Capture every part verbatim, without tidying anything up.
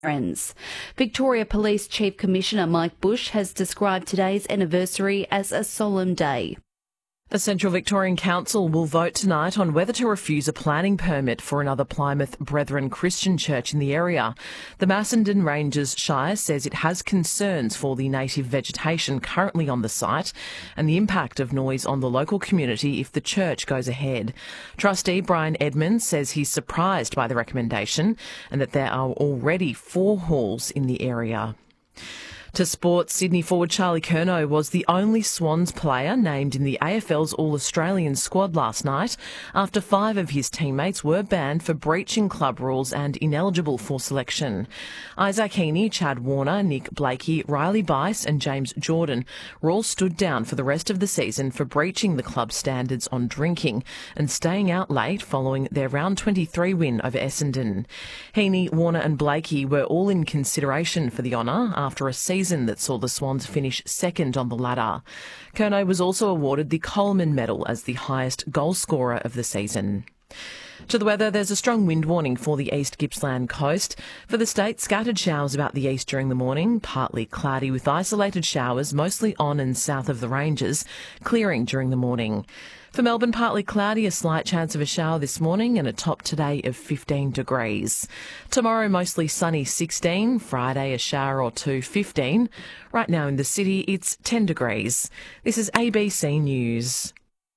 friends. Victoria Police Chief Commissioner Mike Bush has described today's anniversary as a solemn day. The Central Victorian Council will vote tonight on whether to refuse a planning permit for another Plymouth Brethren Christian church in the area. The Macedon Ranges Shire says it has concerns for the native vegetation currently on the site and the impact of noise on the local community if the church goes ahead. Trustee Brian Edmonds says he's surprised by the recommendation and that there are already four halls in the area. To sport, Sydney forward Charlie Curnow was the only Swans player named in the A F L's All-Australian squad last night after five of his teammates were banned for breaching club rules and ineligible for selection. Isaac Heaney, Chad Warner, Nick Blakey, Riley Bice and James Jordan were all stood down for the rest of the season for breaching the club standards on drinking and staying out late following their round twenty-three win over Essendon. Heaney, Warner and Blakey were all in consideration for the honour after a season that saw the Swans finish second on the ladder. Curnow was also awarded the Coleman Medal as the highest goal scorer of the season. To the weather, there's a strong wind warning for the East Gippsland coast. For the state, scattered showers about the east during the morning, partly cloudy with isolated showers mostly on and south of the ranges, clearing during the morning. For Melbourne, partly cloudy, a slight chance of a shower this morning and a top today of fifteen degrees. Tomorrow, mostly sunny, sixteen. Friday, a shower or two, fifteen. Right now in the city, it's ten degrees. This is A B C News.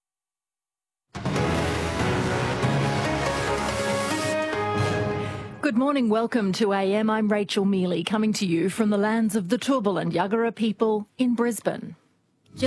Good morning, welcome to A M. I'm Rachel Mealy, coming to you from the lands of the Turrbal and Yagara people in Brisbane.